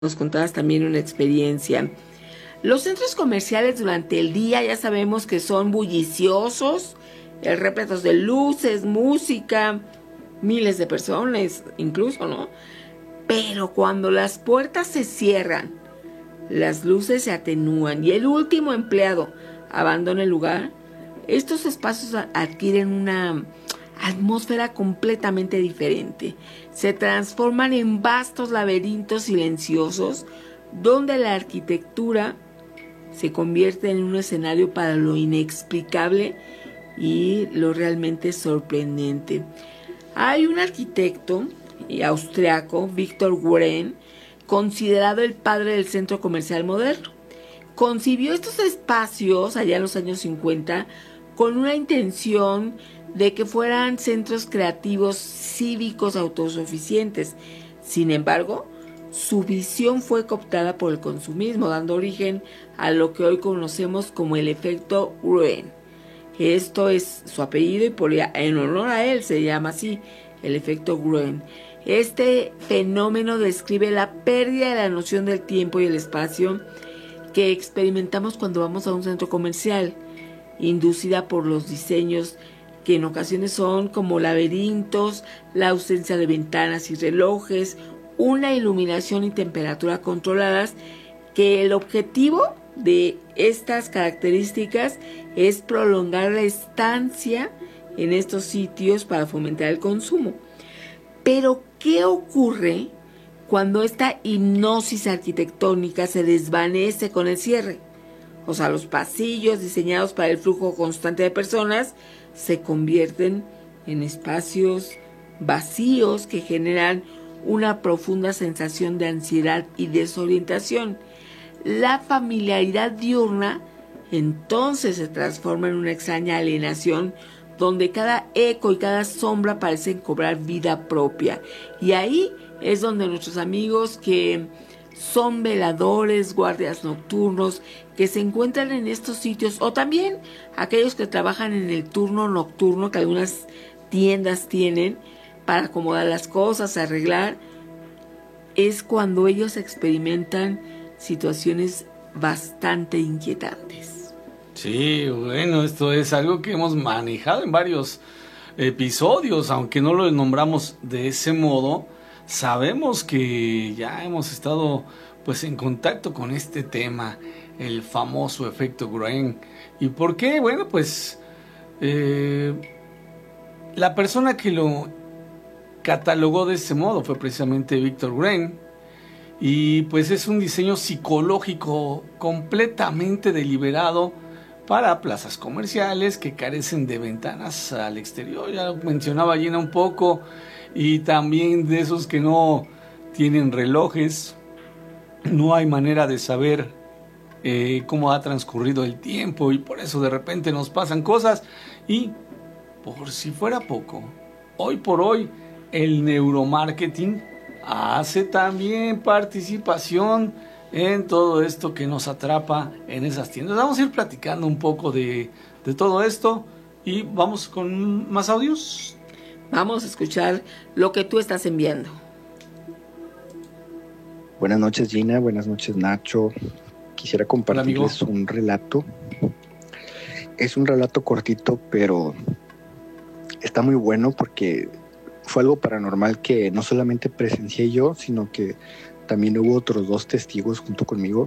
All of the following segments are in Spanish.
nos contabas también una experiencia. Los centros comerciales durante el día ya sabemos que son bulliciosos, repletos de luces, música, miles de personas incluso, ¿no? Pero cuando las puertas se cierran, las luces se atenúan y el último empleado abandona el lugar, estos espacios adquieren una atmósfera completamente diferente. Se transforman en vastos laberintos silenciosos donde la arquitectura se convierte en un escenario para lo inexplicable y lo realmente sorprendente. Hay un arquitecto austriaco, Victor Wren, considerado el padre del centro comercial moderno. Concibió estos espacios allá en los años 50 con una intención de que fueran centros creativos cívicos autosuficientes. Sin embargo, su visión fue cooptada por el consumismo, dando origen a lo que hoy conocemos como el efecto Wren. Esto es su apellido y en honor a él se llama así, el efecto Wren. Este fenómeno describe la pérdida de la noción del tiempo y el espacio que experimentamos cuando vamos a un centro comercial, inducida por los diseños que en ocasiones son como laberintos, la ausencia de ventanas y relojes, una iluminación y temperatura controladas, que el objetivo de estas características es prolongar la estancia en estos sitios para fomentar el consumo. Pero, ¿qué ocurre cuando esta hipnosis arquitectónica se desvanece con el cierre? O sea, los pasillos diseñados para el flujo constante de personas se convierten en espacios vacíos que generan una profunda sensación de ansiedad y desorientación. La familiaridad diurna entonces se transforma en una extraña alienación donde cada eco y cada sombra parecen cobrar vida propia. Y ahí es donde nuestros amigos que son veladores, guardias nocturnos, que se encuentran en estos sitios, o también aquellos que trabajan en el turno nocturno que algunas tiendas tienen para acomodar las cosas, arreglar, es cuando ellos experimentan situaciones bastante inquietantes. Sí, bueno, esto es algo que hemos manejado en varios episodios, aunque no lo nombramos de ese modo. Sabemos que ya hemos estado pues en contacto con este tema, el famoso efecto Wren. ¿Y por qué? Bueno, pues la persona que lo catalogó de ese modo fue precisamente Victor Wren. Y pues es un diseño psicológico completamente deliberado para plazas comerciales que carecen de ventanas al exterior. Ya lo mencionaba Gina un poco. Y también de esos que no tienen relojes. No hay manera de saber cómo ha transcurrido el tiempo y por eso de repente nos pasan cosas. Y por si fuera poco, hoy por hoy el neuromarketing hace también participación en todo esto que nos atrapa en esas tiendas. Vamos a ir platicando un poco de todo esto y vamos con más audios. Vamos a escuchar lo que tú estás enviando. Buenas noches, Gina. Buenas noches, Nacho. Quisiera compartirles un relato. Es un relato cortito, pero está muy bueno porque fue algo paranormal que no solamente presencié yo, sino que también hubo otros 2 testigos junto conmigo.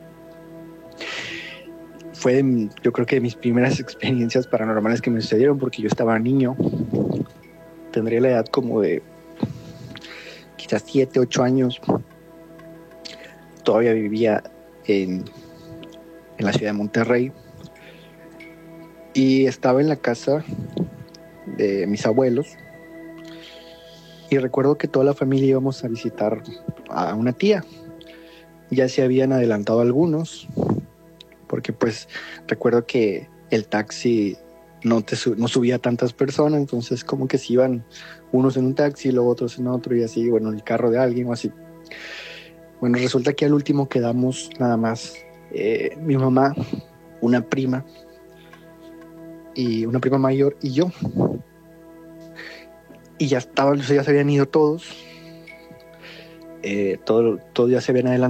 Fue, yo creo que de mis primeras experiencias paranormales que me sucedieron porque yo estaba niño. Tendría la edad como de quizás 7, 8 años. Todavía vivía en la ciudad de Monterrey. Y estaba en la casa de mis abuelos. Y recuerdo que toda la familia íbamos a visitar a una tía. Ya se habían adelantado algunos, porque pues recuerdo que el taxi no subía a tantas personas, entonces como que se iban unos en un taxi, luego otros en otro y así, bueno, el carro de alguien o así. Bueno, resulta que al último quedamos nada más mi mamá, una prima mayor y yo. Y ya se habían ido todos. todo ya se habían adelantado